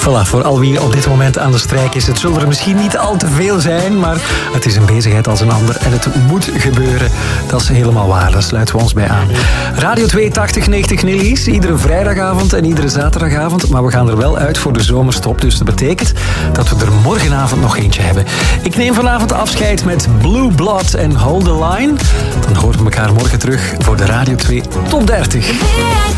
Voilà, voor al wie op dit moment aan de strijk is. Het zullen er misschien niet al te veel zijn, maar het is een bezigheid als een ander. En het moet gebeuren. Dat is helemaal waar, daar sluiten we ons bij aan. Radio 2 8090 Nillies, iedere vrijdagavond en iedere zaterdagavond. Maar we gaan er wel uit voor de zomerstop. Dus dat betekent dat we er morgenavond nog eentje hebben. Ik neem vanavond afscheid met Blue Blood en Hold the Line. Dan horen we elkaar morgen terug voor de Radio 2 Top 30.